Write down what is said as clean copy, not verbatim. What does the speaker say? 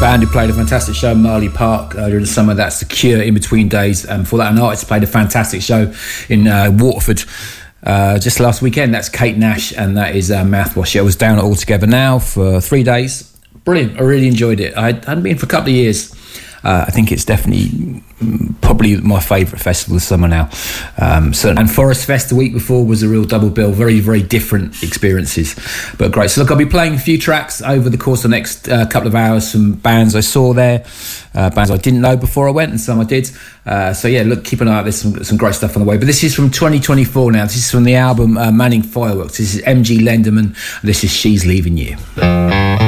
band who played a fantastic show in Marley Park earlier in the summer. That's The Cure, In Between Days. And for that, an artist played a fantastic show in Waterford just last weekend. That's Kate Nash, and that is Mouthwash. I was down at All Together Now for 3 days. Brilliant. I really enjoyed it. I hadn't been for a couple of years. I think it's definitely probably my favourite festival of summer now. And Forest Fest the week before was a real double bill. Very, very different experiences, but great. So look, I'll be playing a few tracks over the course of the next couple of hours from bands I saw there, bands I didn't know before I went, and some I did. So yeah, look, keep an eye out. There's some great stuff on the way. But this is from 2024 now. This is from the album Manning Fireworks. This is MG Lenderman. This is She's Leaving You.